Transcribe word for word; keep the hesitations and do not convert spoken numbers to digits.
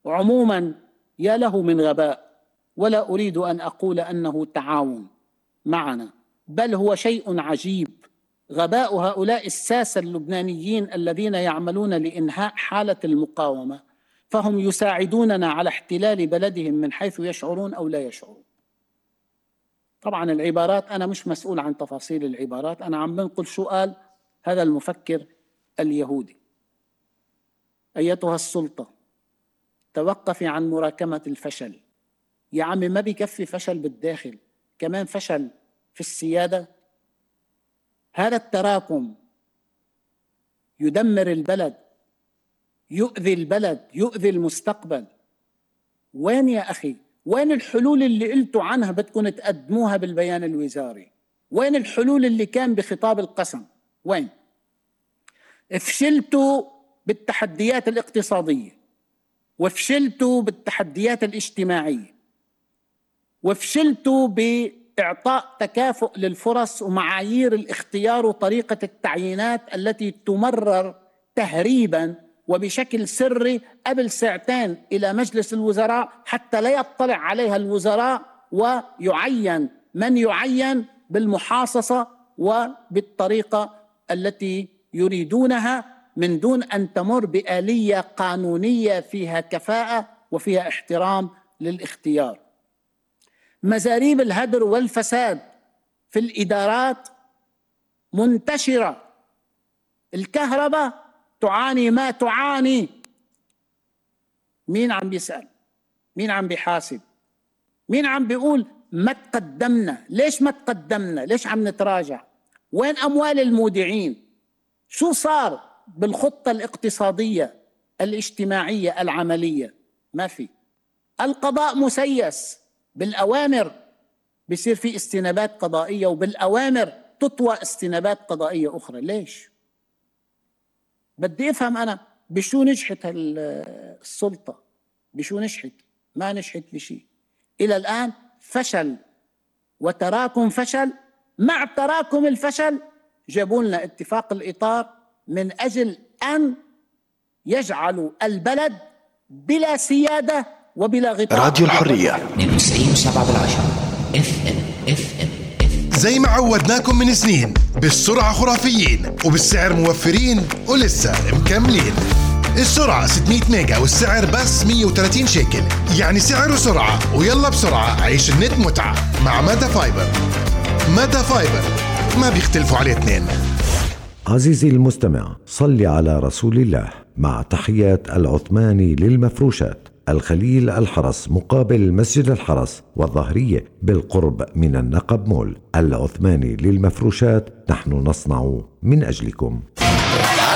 عموما يا له من غباء، ولا أريد أن أقول أنه تعاون معنا، بل هو شيء عجيب. غباء هؤلاء الساسة اللبنانيين الذين يعملون لإنهاء حالة المقاومة، فهم يساعدوننا على احتلال بلدهم من حيث يشعرون أو لا يشعرون. طبعا العبارات أنا مش مسؤول عن تفاصيل العبارات، أنا عم بنقل شو قال هذا المفكر اليهودي. أيتها السلطة توقفي عن مراكمة الفشل. يا عمي ما بيكفي فشل بالداخل، كمان فشل في السيادة. هذا التراكم يدمر البلد، يؤذي البلد، يؤذي المستقبل. وين يا أخي؟ وين الحلول اللي قلتوا عنها بدكم تقدموها بالبيان الوزاري؟ وين الحلول اللي كان بخطاب القسم؟ وين؟ فشلتوا بالتحديات الاقتصادية، وفشلتوا بالتحديات الاجتماعية، وفشلتوا بإعطاء تكافؤ للفرص ومعايير الاختيار وطريقة التعيينات التي تمرر تهريباً وبشكل سري قبل ساعتين إلى مجلس الوزراء حتى لا يطلع عليها الوزراء، ويعين من يعين بالمحاصصة وبالطريقة التي يريدونها من دون أن تمر بآلية قانونية فيها كفاءة وفيها احترام للاختيار. مزاريب الهدر والفساد في الإدارات منتشرة. الكهرباء تعاني ما تعاني. مين عم بيسأل؟ مين عم بيحاسب؟ مين عم بيقول ما تقدمنا؟ ليش ما تقدمنا؟ ليش عم نتراجع؟ وين أموال المودعين؟ شو صار بالخطة الاقتصادية الاجتماعية العملية؟ ما في. القضاء مسيس، بالأوامر بيصير في استنابات قضائية، وبالأوامر تطوى استنابات قضائية أخرى. ليش؟ بدي أفهم أنا بشو نجحت السلطة؟ بشو نجحت؟ ما نجحت بشيء إلى الآن. فشل وتراكم فشل. مع تراكم الفشل جابوا لنا اتفاق الإطار من أجل أن يجعلوا البلد بلا سيادة وبلا غطاء. راديو الحرية اثنين وتسعين وسبعة بالعشرة اف ام اف ام. زي ما عودناكم من سنين، بالسرعة خرافيين وبالسعر موفرين ولسه مكملين. السرعة ستمية ميجا والسعر بس مية وثلاثين شيكل، يعني سعر وسرعة. ويلا بسرعة عيش النت متعة مع مادا فايبر. مادا فايبر ما بيختلفوا عليه اثنين. عزيزي المستمع، صل على رسول الله. مع تحيات العثماني للمفروشات، الخليل الحرس مقابل مسجد الحرس والظهرية بالقرب من النقب مول. العثماني للمفروشات، نحن نصنع من أجلكم.